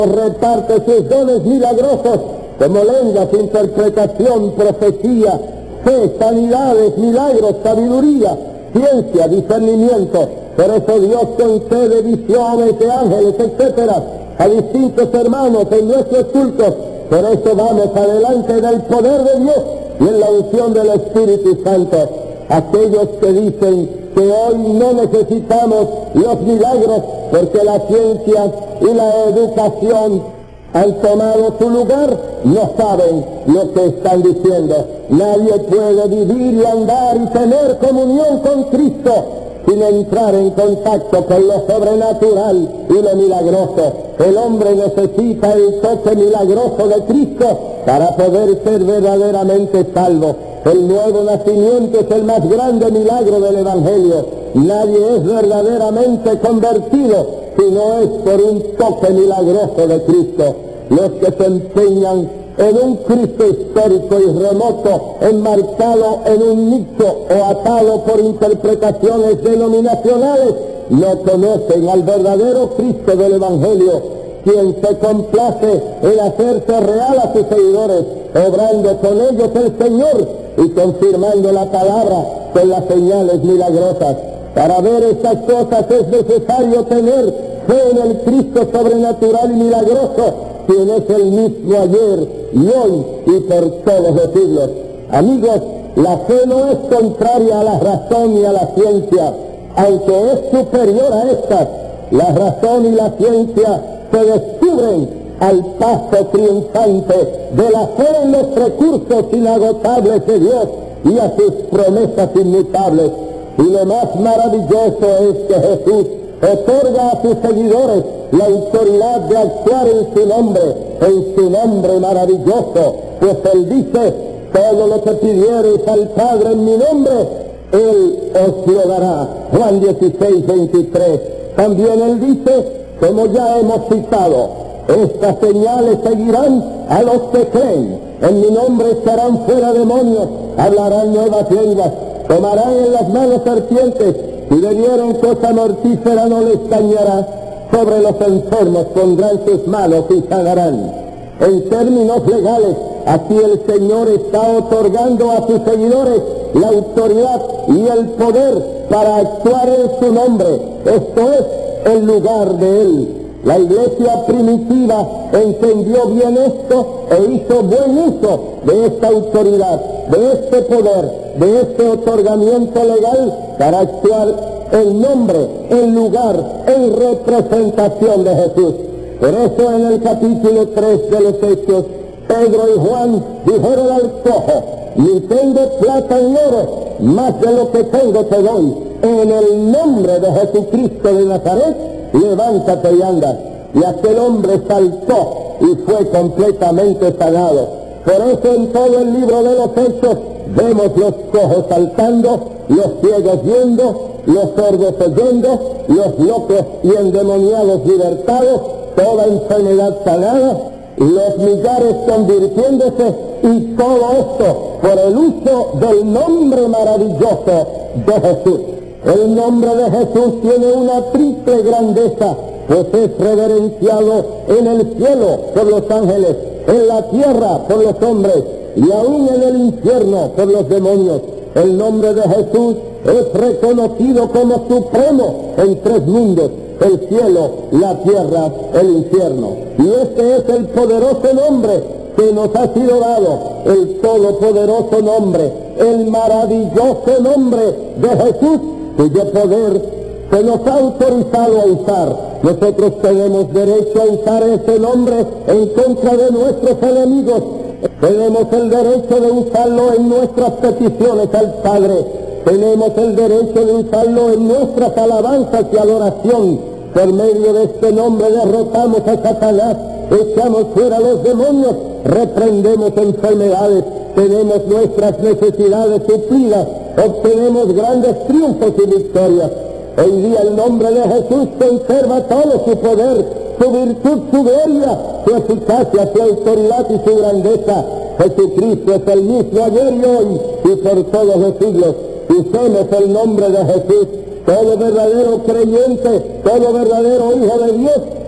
reparte sus dones milagrosos como lenguas, interpretación, profecía, fe, sanidades, milagros, sabiduría, ciencia, discernimiento. Por eso Dios concede visiones de ángeles, etcétera, a distintos hermanos en nuestros cultos. Por eso vamos adelante en el poder de Dios y en la unción del Espíritu Santo. Aquellos que dicen que hoy no necesitamos los milagros porque la ciencia y la educación han tomado su lugar, no saben lo que están diciendo. Nadie puede vivir y andar y tener comunión con Cristo sin entrar en contacto con lo sobrenatural y lo milagroso. El hombre necesita el toque milagroso de Cristo para poder ser verdaderamente salvo. El nuevo nacimiento es el más grande milagro del Evangelio. Nadie es verdaderamente convertido si no es por un toque milagroso de Cristo. Los que se empeñan en un Cristo histórico y remoto, enmarcado en un nicho o atado por interpretaciones denominacionales, no conocen al verdadero Cristo del Evangelio, quien se complace en hacerse real a sus seguidores, obrando con ellos el Señor y confirmando la palabra con las señales milagrosas. Para ver estas cosas es necesario tener fe en el Cristo sobrenatural y milagroso, quien es el mismo ayer y hoy y por todos los siglos. Amigos, la fe no es contraria a la razón y a la ciencia, aunque es superior a estas. La razón y la ciencia se descubren al paso triunfante de la fe en los recursos inagotables de Dios y a sus promesas inmutables. Y lo más maravilloso es que Jesús otorga a sus seguidores la autoridad de actuar en su nombre maravilloso, pues Él dice: todo lo que pidiereis al Padre en mi nombre, Él os lo dará. Juan 16, 23. También Él dice, como ya hemos citado, estas señales seguirán a los que creen. En mi nombre echarán fuera demonios, hablarán nuevas lenguas, tomarán en las manos serpientes, si bebieren cosa mortífera no les dañará, sobre los enfermos pondrán sus manos y sanarán. En términos legales, aquí el Señor está otorgando a sus seguidores la autoridad y el poder para actuar en su nombre, esto es, en lugar de Él. La iglesia primitiva entendió bien esto e hizo buen uso de esta autoridad, de este poder, de este otorgamiento legal para actuar en nombre, en lugar, en representación de Jesús. Por eso en el capítulo 3 de los Hechos, Pedro y Juan dijeron al cojo: ni tengo plata ni oro, más de lo que tengo te doy. En el nombre de Jesucristo de Nazaret, levántate y anda. Y aquel hombre saltó y fue completamente sanado. Por eso en todo el libro de los Hechos vemos los cojos saltando, los ciegos viendo, los sordos oyendo, los locos y endemoniados libertados, toda enfermedad sanada, los millares convirtiéndose, y todo esto por el uso del nombre maravilloso de Jesús. El nombre de Jesús tiene una triple grandeza, pues es reverenciado en el cielo por los ángeles, en la tierra por los hombres y aún en el infierno por los demonios. El nombre de Jesús es reconocido como supremo en tres mundos: el cielo, la tierra, el infierno. Y este es el poderoso nombre que nos ha sido dado, el todopoderoso nombre, el maravilloso nombre de Jesús, cuyo poder se nos ha autorizado a usar. Nosotros tenemos derecho a usar ese nombre en contra de nuestros enemigos. Tenemos el derecho de usarlo en nuestras peticiones al Padre. Tenemos el derecho de usarlo en nuestras alabanzas y adoración. Por medio de este nombre derrotamos a Satanás, echamos fuera a los demonios, reprendemos enfermedades, tenemos nuestras necesidades suplidas, obtenemos grandes triunfos y victorias. Hoy día el nombre de Jesús conserva todo su poder, su virtud, su gloria, su eficacia, su autoridad y su grandeza. Jesucristo es el mismo ayer y hoy y por todos los siglos. Usemos el nombre de Jesús. Todo verdadero creyente, todo verdadero hijo de Dios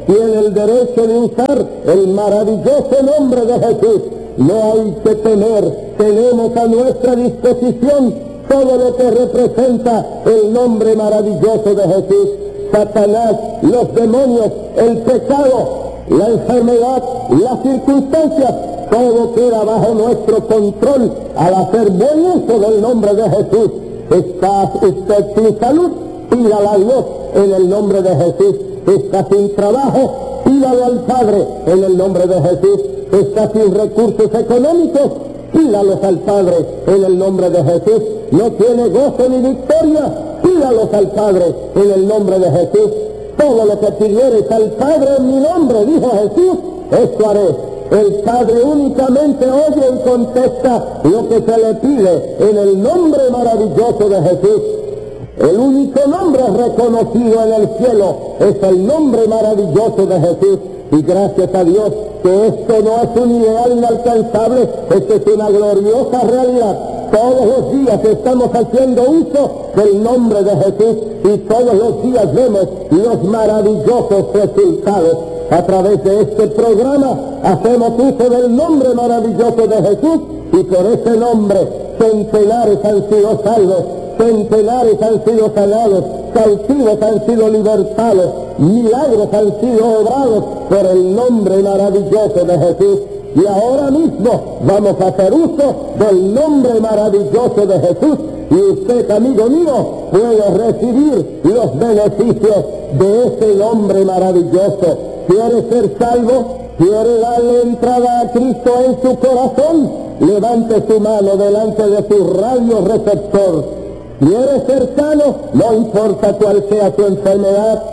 tiene el derecho de usar el maravilloso nombre de Jesús. No hay que temer, tenemos a nuestra disposición todo lo que representa el nombre maravilloso de Jesús. Satanás, los demonios, el pecado, la enfermedad, las circunstancias, todo queda bajo nuestro control al hacer buen uso del nombre de Jesús. ¿Está usted sin salud? Pídala a Dios en el nombre de Jesús. ¿Está sin trabajo? Pídalo al Padre en el nombre de Jesús. ¿Está sin recursos económicos? Pídalos al Padre en el nombre de Jesús. ¿No tiene gozo ni victoria? Pídalos al Padre en el nombre de Jesús. Todo lo que pidieres al Padre en mi nombre, dijo Jesús, esto haré. El Padre únicamente oye y contesta lo que se le pide en el nombre maravilloso de Jesús. El único nombre reconocido en el cielo es el nombre maravilloso de Jesús. Y gracias a Dios que esto no es un ideal inalcanzable, esto es una gloriosa realidad. Todos los días estamos haciendo uso del nombre de Jesús y todos los días vemos los maravillosos resultados. A través de este programa hacemos uso del nombre maravilloso de Jesús y por ese nombre centenares han sido salvos, centenares han sido sanados, cautivos han sido libertados, milagros han sido obrados por el nombre maravilloso de Jesús. Y ahora mismo vamos a hacer uso del nombre maravilloso de Jesús y usted, amigo mío, puede recibir los beneficios de ese nombre maravilloso. ¿Quiere ser salvo? ¿Quiere darle entrada a Cristo en su corazón? Levante su mano delante de su radioreceptor. ¿Quiere ser sano? No importa cuál sea su enfermedad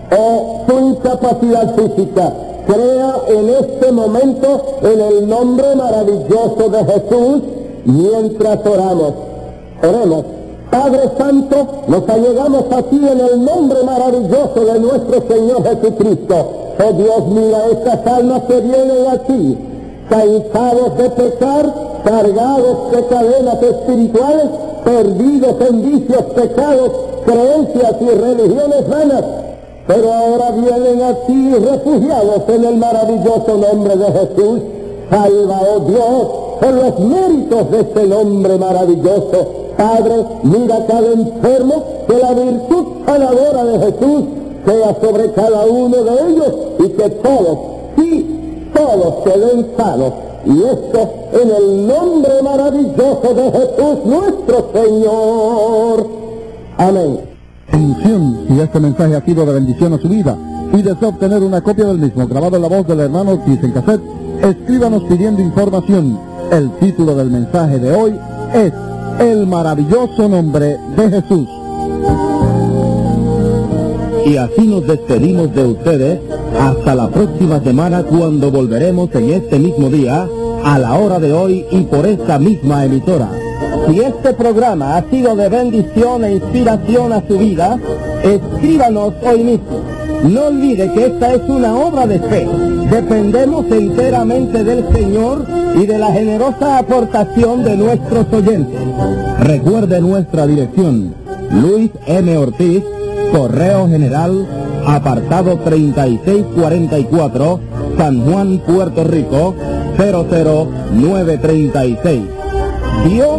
o su incapacidad física. Crea en este momento en el nombre maravilloso de Jesús mientras oramos. Oremos. Padre Santo, nos allegamos a ti en el nombre maravilloso de nuestro Señor Jesucristo. Oh Dios, mira estas almas que vienen a ti, cansados de pecar, cargados de cadenas espirituales, perdidos en vicios, pecados, creencias y religiones vanas, pero ahora vienen a ti refugiados en el maravilloso nombre de Jesús. Salva, oh Dios, por los méritos de este nombre maravilloso. Padre, mira cada enfermo, que la virtud sanadora de Jesús sea sobre cada uno de ellos y que todos, sí, todos queden sanos. Y esto en el nombre maravilloso de Jesús nuestro Señor. Amén. Bendición, si este mensaje ha sido de bendición a su vida y desea obtener una copia del mismo grabado en la voz del hermano Ortiz en cassette, escríbanos pidiendo información. El título del mensaje de hoy es El maravilloso nombre de Jesús. Y así nos despedimos de ustedes hasta la próxima semana, cuando volveremos en este mismo día, a la hora de hoy y por esta misma emisora. Si este programa ha sido de bendición e inspiración a su vida, escríbanos hoy mismo. No olvide que esta es una obra de fe. Dependemos enteramente del Señor y de la generosa aportación de nuestros oyentes. Recuerde nuestra dirección: Luis M. Ortiz, Correo General, apartado 3644, San Juan, Puerto Rico, 00936. Dios